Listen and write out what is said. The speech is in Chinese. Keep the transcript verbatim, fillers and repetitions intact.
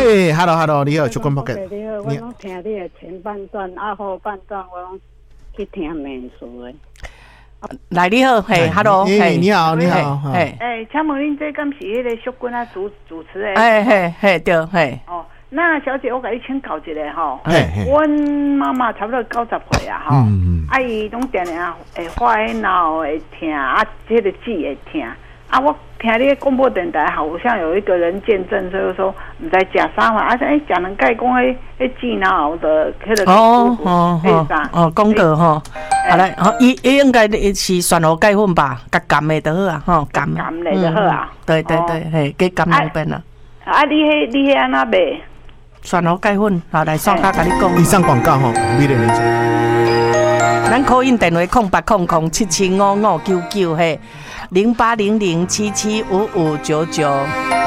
嘿 ，Hello Hello， 你好，出关 Pocket。 你好，我拢听你的前半段，啊后半段我拢去听美术的。 来，你好，嘿 ，Hello， 嘿， 你好，你好， 嘿，哎，请问恁这敢是迄个淑君啊主主持的？ 哎嘿嘿，对，嘿。 哦，那小姐，我甲你请教一下吼。 嘿， 阮妈妈差不多九十岁啊，吼，啊伊拢定定会发迄脑会疼，啊，这个舌会疼。啊，我听你广播电台好像有一个人见证，所以说唔知食啥嘛，啊，哎，讲人介讲迄迄智脑的迄个哦哦哦哦，广告吼，好嘞，好，伊伊应该是酸露钙粉吧，甲甘的就好啊，吼，甘甘的就好啊， 对对对，嘿，给甘两边啊。 啊，你迄你迄安那卖？ 酸露钙粉，好来，爽家甲你讲。 以上广告吼，美丽人生。 咱call in电话空八空空七七五五九九嘿。零八零零七七五五九九。